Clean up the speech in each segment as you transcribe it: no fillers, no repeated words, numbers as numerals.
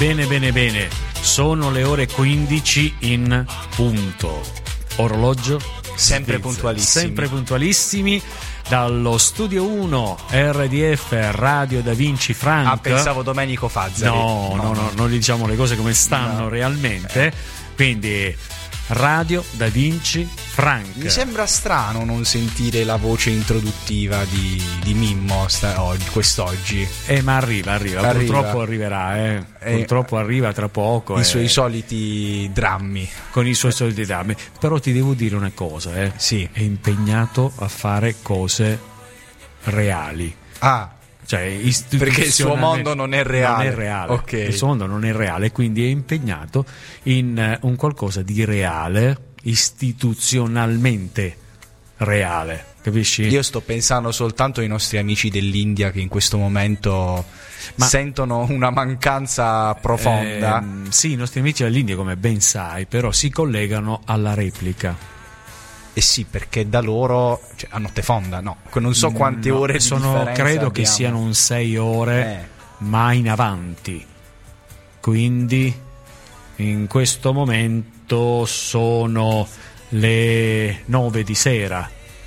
Bene, bene, bene. Sono le ore 15 in punto. Orologio sempre puntualissimi. Dallo studio 1 RDF Radio Da Vinci Frank. Ah, pensavo Domenico Fazzari. No, non diciamo le cose come stanno realmente. Quindi Radio Da Vinci Frank. Mi sembra strano non sentire la voce introduttiva di Mimmo quest'oggi. Ma arriva. Purtroppo arriverà. Purtroppo arriva tra poco. I suoi soliti drammi. Con i suoi soliti drammi. Però ti devo dire una cosa, Sì. È impegnato a fare cose reali. Cioè, perché il suo mondo non è reale. Non è reale. Okay. Il suo mondo non è reale, quindi è impegnato in un qualcosa di reale, istituzionalmente reale. Capisci? Io sto pensando soltanto ai nostri amici dell'India che in questo momento sentono una mancanza profonda. Sì, i nostri amici dell'India, come ben sai, però si collegano alla replica. Sì, perché da loro a notte fonda, non so quante ore di differenza credo che abbiamo. siano un 6 ore, ma in avanti. Quindi in questo momento sono le 9 di sera.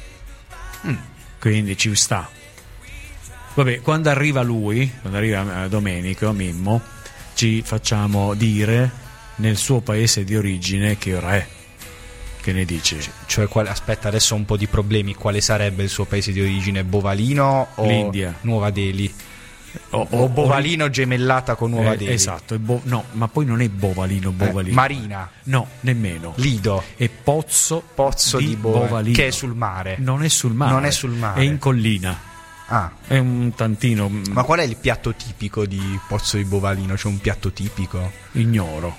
Quindi ci sta. Vabbè, quando arriva Domenico, Mimmo, ci facciamo dire nel suo paese di origine che ora è. Che ne dici? Cioè, aspetta, adesso ho un po' di problemi. Quale sarebbe il suo paese di origine? Bovalino o l'India? Nuova Delhi? O Bovalino gemellata con Nuova Delhi? Esatto, no, ma poi non è Bovalino. Marina? No, nemmeno. Lido? È Pozzo di Bovalino, che è sul mare. Non è sul mare. È in collina. È un tantino. Ma qual è il piatto tipico di Pozzo di Bovalino? C'è un piatto tipico? Ignoro.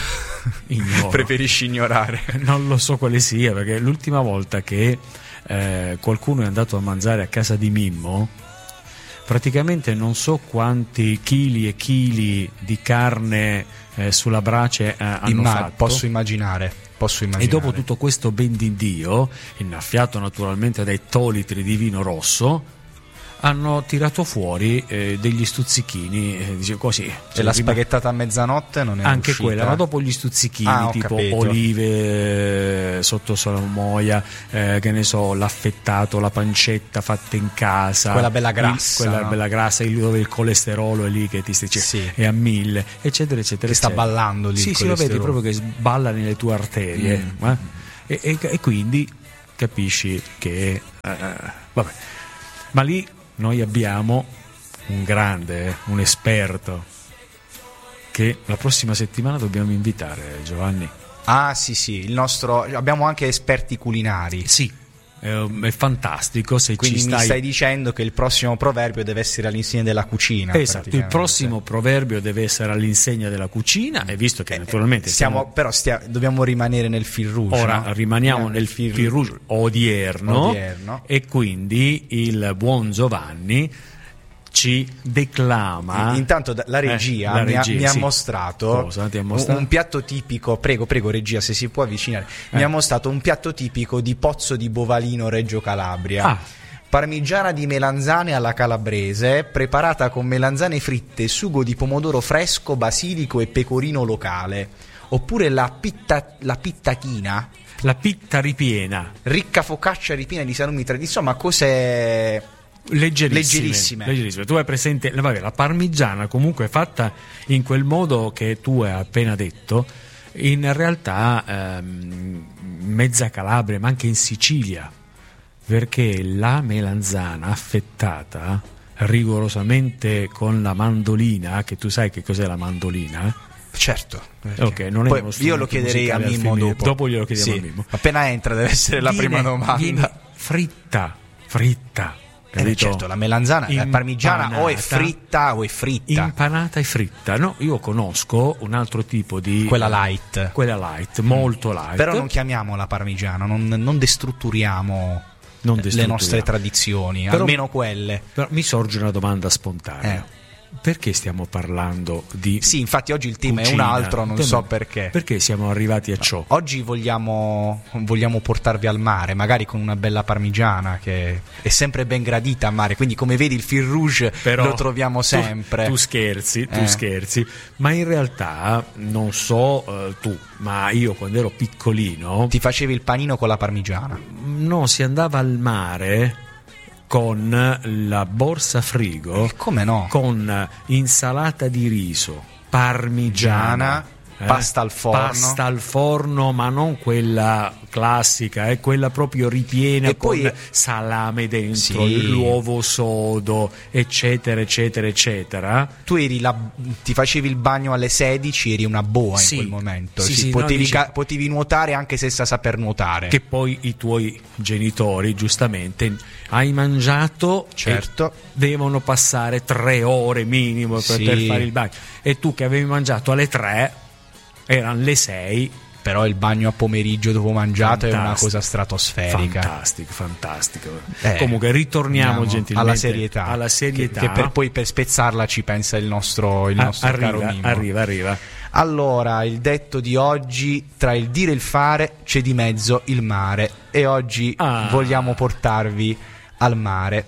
Preferisci ignorare? Non lo so quale sia, perché l'ultima volta che qualcuno è andato a mangiare a casa di Mimmo, praticamente non so quanti chili e chili di carne sulla brace hanno fatto. Posso immaginare. E dopo tutto questo ben di Dio, innaffiato naturalmente dai tolitri di vino rosso, hanno tirato fuori degli stuzzichini, dice così. E la spaghettata a mezzanotte non è anche uscita? Quella, ma dopo gli stuzzichini, tipo capito. Olive sotto salamoia, che ne so, l'affettato, la pancetta fatta in casa, quella bella grassa, dove il colesterolo è lì che ti è a 1000, eccetera, eccetera. Che sta ballando lì. Sì, lo vedi proprio che balla nelle tue arterie. E quindi capisci che vabbè. Ma lì noi abbiamo un grande, un esperto che la prossima settimana dobbiamo invitare, Giovanni. Sì, il nostro. Abbiamo anche esperti culinari. Sì, è fantastico. Quindi mi stai dicendo che il prossimo proverbio deve essere all'insegna della cucina. Esatto, il prossimo proverbio deve essere all'insegna della cucina, e visto che naturalmente dobbiamo rimanere nel fil rouge. Ora rimaniamo nel fil rouge odierno, e quindi il buon Giovanni ci declama. Intanto la regia mi ha mostrato. Cosa ti ha mostrato? Un piatto tipico. Prego regia, se si può avvicinare. Mi ha mostrato un piatto tipico di Pozzo di Bovalino, Reggio Calabria. Parmigiana di melanzane alla calabrese, preparata con melanzane fritte, sugo di pomodoro fresco, basilico e pecorino locale. Oppure la pittachina. La pitta ripiena. Ricca focaccia ripiena di salumi tradizionali. Ma cos'è? Leggerissime. Tu hai presente la parmigiana, comunque fatta in quel modo che tu hai appena detto, in realtà mezza Calabria, ma anche in Sicilia, perché la melanzana affettata rigorosamente con la mandolina, che tu sai che cos'è la mandolina? Certo. Ok, non è io lo chiederei a Mimmo dopo glielo chiediamo a Mimmo. Appena entra deve essere la prima domanda. Viene fritta. Certo, la melanzana, la parmigiana o è fritta o è fritta. Impanata e fritta. No, io conosco un altro tipo di. Quella light, molto light. Però non chiamiamola parmigiana, non destrutturiamo le nostre tradizioni, almeno quelle. Però mi sorge una domanda spontanea. Perché stiamo parlando di Sì, infatti oggi il tema cucina? è un altro, non so perché. Perché siamo arrivati a ciò? Oggi vogliamo portarvi al mare, magari con una bella parmigiana che è sempre ben gradita al mare, quindi come vedi il fil rouge Però lo troviamo sempre. Tu scherzi, ma in realtà non so tu, ma io quando ero piccolino Ti facevi il panino con la parmigiana? no, si andava al mare con la borsa frigo, Come no? con insalata di riso, parmigiana, pasta al forno. Pasta al forno, ma non quella classica, quella proprio ripiena E con poi salame dentro, Sì. l'uovo sodo, eccetera, eccetera, eccetera. Tu ti facevi il bagno alle 16, eri una boa Sì. in quel momento. Sì, Potevi, no, potevi nuotare anche senza saper nuotare. Che poi i tuoi genitori, giustamente, hai mangiato, Certo. e devono passare 3 ore minimo per Sì. per fare il bagno. E tu che avevi mangiato alle 3, erano le 6. Però il bagno a pomeriggio dopo mangiato è una Fantastico. cosa stratosferica. Fantastico. Andiamo Comunque ritorniamo gentilmente alla serietà. Alla serietà. Che poi per spezzarla ci pensa il nostro caro Mimmo. Arriva. Allora, il detto di oggi: tra il dire e il fare c'è di mezzo il mare. E oggi vogliamo portarvi al mare.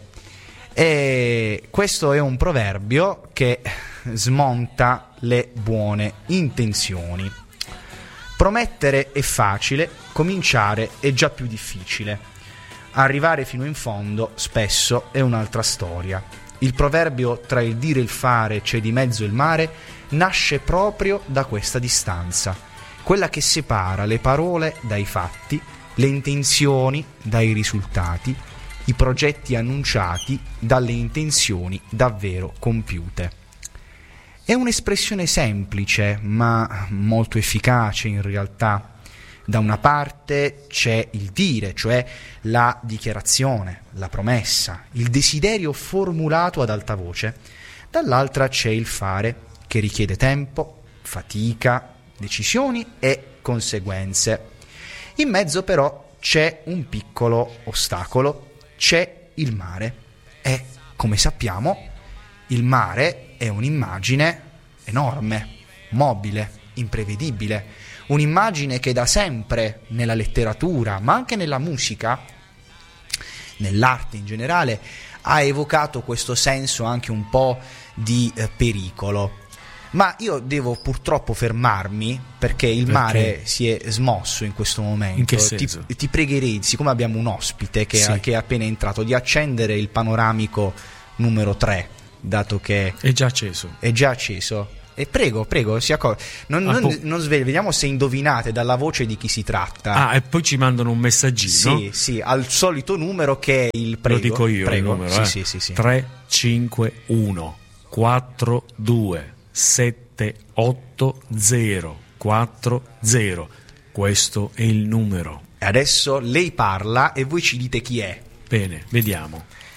E questo è un proverbio che smonta le buone intenzioni. Promettere è facile, cominciare è già più difficile. Arrivare fino in fondo spesso è un'altra storia. Il proverbio tra il dire e il fare c'è di mezzo il mare nasce proprio da questa distanza, quella che separa le parole dai fatti, le intenzioni dai risultati, i progetti annunciati dalle intenzioni davvero compiute. È un'espressione semplice, ma molto efficace in realtà. Da una parte c'è il dire, cioè la dichiarazione, la promessa, il desiderio formulato ad alta voce. Dall'altra c'è il fare, che richiede tempo, fatica, decisioni e conseguenze. In mezzo però c'è un piccolo ostacolo, c'è il mare. E, come sappiamo, il mare è un'immagine enorme, mobile, imprevedibile, un'immagine che da sempre nella letteratura, ma anche nella musica, nell'arte in generale, ha evocato questo senso anche un po' di pericolo. Ma io devo purtroppo fermarmi perché il mare si è smosso in questo momento. In che senso? Ti pregherei, siccome abbiamo un ospite che è appena entrato, di accendere il panoramico numero 3, dato che è già acceso. E prego, non vediamo se indovinate dalla voce di chi si tratta. E poi ci mandano un messaggino. Sì, al solito numero che è il prego. Lo dico io, prego. il numero. Sì. 351 42 780 40. Questo è il numero. E adesso lei parla e voi ci dite chi è. Bene, vediamo.